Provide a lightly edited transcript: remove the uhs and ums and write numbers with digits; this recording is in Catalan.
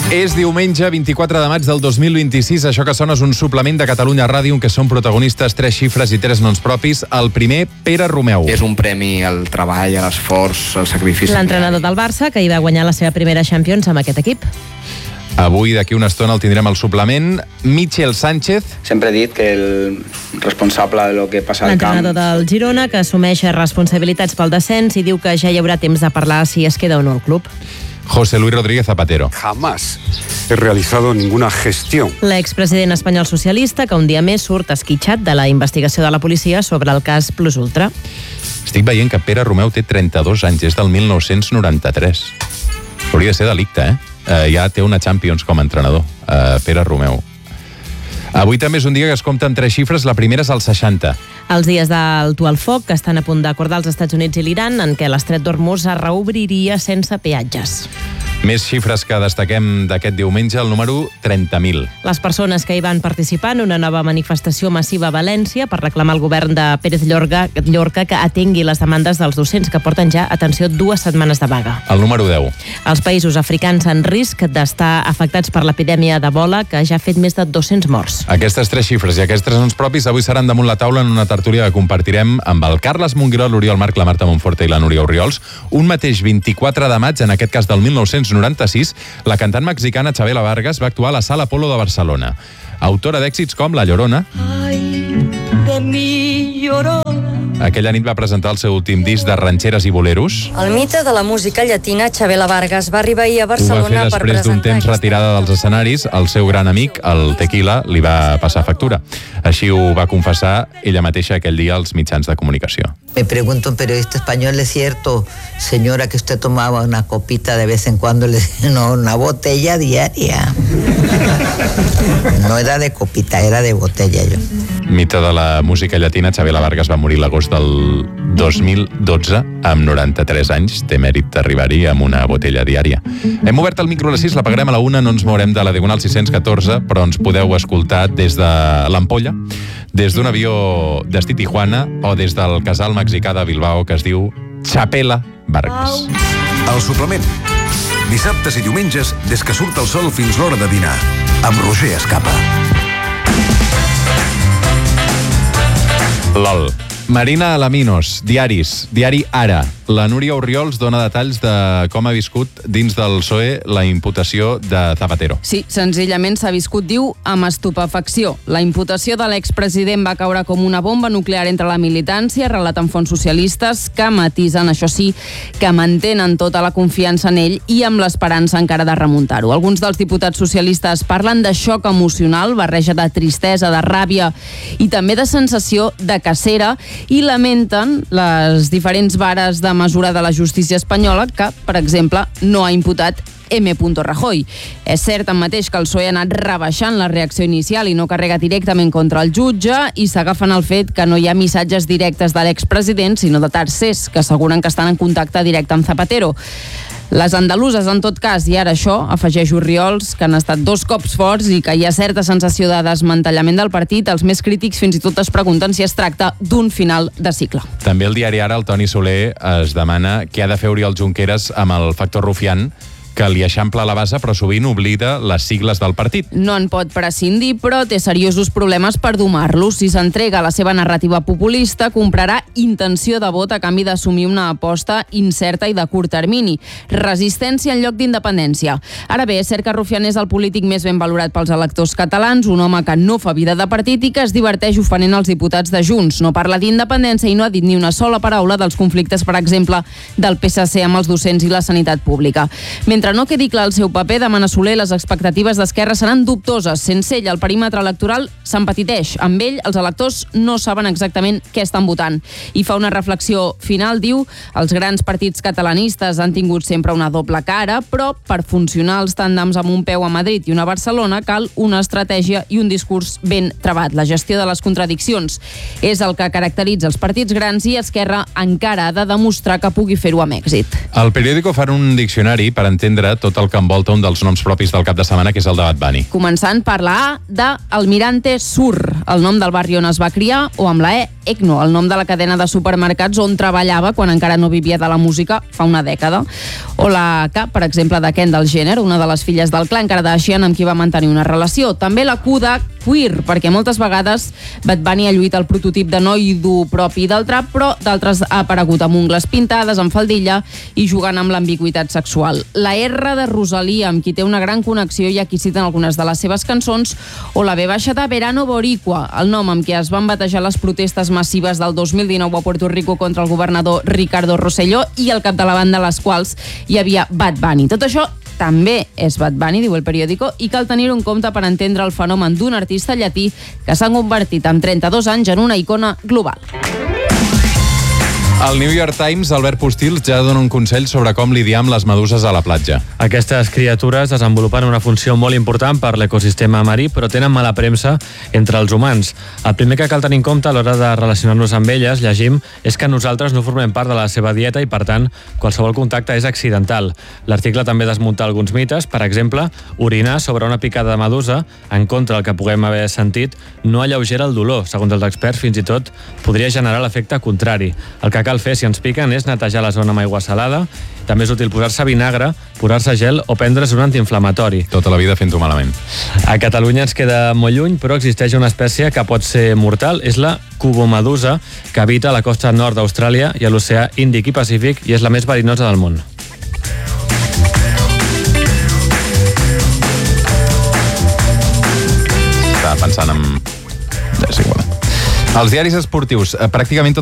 És diumenge 24 de maig del 2026. Això que sona és un suplement de Catalunya Ràdio en què són protagonistes 3 xifres i 3 noms propis. El primer, Pere Romeu. És un premi al treball, a l'esforç, al sacrifici. L'entrenador del Barça, que hi va guanyar la seva primera Champions amb aquest equip. Avui, d'aquí una estona, el tindrem al suplement. Michel Sánchez. Sempre he dit que el responsable de lo que passa al camp... L'entrenador del Girona, que assumeix responsabilitats pel descens i diu que ja hi haurà temps de parlar si es queda o no al club. José Luis Rodríguez Zapatero. Jamás he realizado ninguna gestión. L'expresident espanyol socialista, que un dia més surt esquitxat de la investigació de la policia sobre el cas Plus Ultra. Estic veient que Pere Romeu té 32 anys, és del 1993. Hauria de ser delicte, ja té una Champions com a entrenador, Pere Romeu. Avui també és un dia que es compta amb 3 xifres, la primera és el 60. Els dies d'alto al foc, que estan a punt d'acordar els Estats Units i l'Iran, en què l'estret d'Hormuz es reobriria sense peatges. Més xifres que destaquem d'aquest diumenge, el número 30.000. Les persones que hi van participar en una nova manifestació massiva a València per reclamar al govern de Pérez Llorca que atengui les demandes dels docents, que porten ja, atenció, 2 setmanes de vaga. El número 10. Els països africans en risc d'estar afectats per l'epidèmia d'Ebola, que ja ha fet més de 200 morts. Aquestes 3 xifres i aquests 3 noms propis avui seran damunt la taula en una tertúlia que compartirem amb el Carles Monguiró, l'Oriol Marc, la Marta Monforte i la Núria Orriols. Un mateix 24 de maig, en aquest cas del 1996, la cantant mexicana Chabela Vargas va actuar a la Sala Apolo de Barcelona. Autora d'èxits com La Llorona. Ay, de mi Llorona. Aquella nit va presentar el seu últim disc de ranxeres i boleros. El mite de la música llatina, Chabela Vargas, va arribar ahir a Barcelona per presentar... Ho va fer després d'un temps retirada dels escenaris. El seu gran amic, el Tequila, li va passar factura. Així ho va confessar ella mateixa aquell dia als mitjans de comunicació. Me pregunta un periodista español, ¿es cierto, señora, que usted tomaba una copita de vez en cuando? Le dije, no, una botella diaria. No era de copita, era de botella, yo. Mite de la música llatina, Chabela Vargas va morir l'agost del 2012 amb 93 anys. Té mèrit d'arribar-hi amb una botella diària. Hem obert el micro a les 6, la pagarem a la 1, no ens mourem de la Diagonal 614, però ens podeu escoltar des de l'Ampolla, des d'un avió destí Tijuana o des del casal mexicà de Bilbao que es diu Chapela Vargas. El suplement. Dissabtes i diumenges, des que surt el sol fins l'hora de dinar, amb Roger Escapa. LOL. Marina Alaminos, diari Ara. La Núria Orriols dona detalls de com ha viscut dins del PSOE la imputació de Zapatero. Sí, senzillament s'ha viscut, diu, amb estupefacció. La imputació de l'expresident va caure com una bomba nuclear entre la militància, relaten fonts socialistes, que matisen, això sí, que mantenen tota la confiança en ell i amb l'esperança encara de remuntar-ho. Alguns dels diputats socialistes parlen de xoc emocional, barreja de tristesa, de ràbia i també de sensació de cacera, i lamenten les diferents vares de mesura de la justícia espanyola que, per exemple, no ha imputat M. Rajoy. És cert, tanmateix, que el PSOE ha anat rebaixant la reacció inicial i no carrega directament contra el jutge i s'agafen el fet que no hi ha missatges directes de l'expresident, sinó de tercers, que asseguren que estan en contacte directe amb Zapatero. Les andaluses, en tot cas, i ara això, afegeix Orriols, que han estat 2 cops forts i que hi ha certa sensació de desmantellament del partit. Els més crítics fins i tot es pregunten si es tracta d'un final de cicle. També el diari Ara, el Toni Soler, es demana què ha de fer Oriol Junqueras amb el factor rufián, que li eixampla la base però sovint oblida les sigles del partit. No en pot prescindir, però té seriosos problemes per domar-los. Si s'entrega a la seva narrativa populista, comprarà intenció de vot a canvi d'assumir una aposta incerta i de curt termini. Resistència en lloc d'independència. Ara bé, és cert que Rufián és el polític més ben valorat pels electors catalans, un home que no fa vida de partit i que es diverteix ofenent els diputats de Junts. No parla d'independència i no ha dit ni una sola paraula dels conflictes, per exemple, del PSC amb els docents i la sanitat pública. Mentre no quedi clar el seu paper, demana Soler, les expectatives d'Esquerra seran dubtoses. Sense ell, el perímetre electoral s'empetiteix. Amb ell, els electors no saben exactament què estan votant. I fa una reflexió final, diu, els grans partits catalanistes han tingut sempre una doble cara, però per funcionar els tàndems amb un peu a Madrid i una a Barcelona cal una estratègia i un discurs ben trebat. La gestió de les contradiccions és el que caracteritza els partits grans i Esquerra encara ha de demostrar que pugui fer-ho amb èxit. El periòdico fa un diccionari per entendre tot el que envolta un dels noms propis del cap de setmana, que és el de Bad Bunny. Començant per la A de Almirante Sur, el nom del barri on es va criar, o amb la E, ECNO, el nom de la cadena de supermercats on treballava quan encara no vivia de la música fa una dècada. O la K, per exemple, de Kendall Jenner, una de les filles del clan Kardashian amb qui va mantenir una relació. També la Q de queer, perquè moltes vegades Bad Bunny ha lluït el prototip de noi dur propi del trap, però d'altres ha aparegut amb ungles pintades, amb faldilla i jugant amb l'ambigüitat sexual. La R de Rosalia, amb qui té una gran connexió i a qui citen algunes de les seves cançons, o la B baixa de Verano Boricua, el nom amb què es van batejar les protestes massives del 2019 a Puerto Rico contra el governador Ricardo Rosselló i al capdavant de les quals hi havia Bad Bunny. Tot això també és Bad Bunny, diu El Periódico, i cal tenir-ho en compte per entendre el fenomen d'un artista llatí que s'ha convertit en 32 anys en una icona global. Al New York Times, Albert Postils ja dona un consell sobre com lidiar amb les meduses a la platja. Aquestes criatures desenvolupen una funció molt important per l'ecosistema marí, però tenen mala premsa entre els humans. El primer que cal tenir en compte a l'hora de relacionar-nos amb elles, llegim, és que nosaltres no formem part de la seva dieta i, per tant, qualsevol contacte és accidental. L'article també desmunta alguns mites, per exemple, orinar sobre una picada de medusa, en contra del que puguem haver sentit, no alleugera el dolor. Segons els experts, fins i tot podria generar l'efecte contrari. El que cal fer si ens piquen és netejar la zona amb aigua salada. També és útil posar-se vinagre, posar-se gel o prendre's un antiinflamatori. Tota la vida fent-ho malament. A Catalunya ens queda molt lluny, però existeix una espècie que pot ser mortal. És la cubomedusa, que habita a la costa nord d'Austràlia i a l'oceà Índic i Pacífic i és la més verinosa del món. Estava pensant en... És igual. Els diaris esportius, pràcticament